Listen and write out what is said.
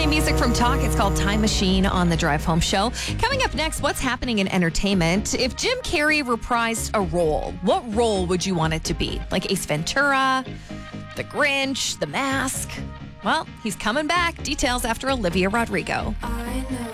New music from Talk. It's called Time Machine on the Drive Home Show. Coming up next, what's happening in entertainment? If Jim Carrey reprised a role, what role would you want it to be? Like Ace Ventura, The Grinch, The Mask? Well, he's coming back. Details after Olivia Rodrigo. I know.